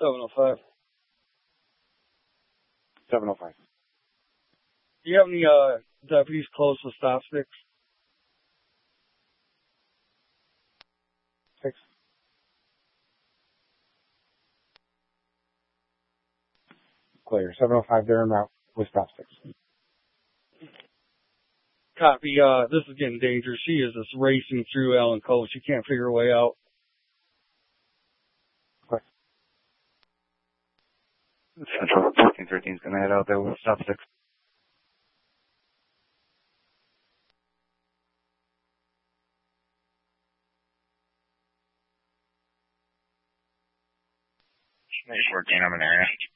705. 705. Do you have any deputies close with stop sticks? 6. Clear. 705, they're en route with stop sticks. Copy. This is getting dangerous. She is just racing through Allen Cove. She can't figure her way out. Okay. Central 1413 is going to head out there with stop six. Maybe 14, I'm in area.